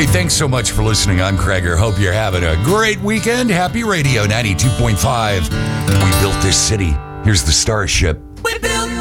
Hey, thanks so much for listening. I'm Kreger. Hope you're having a great weekend. Happy Radio 92.5. We built this city. Here's the Starship.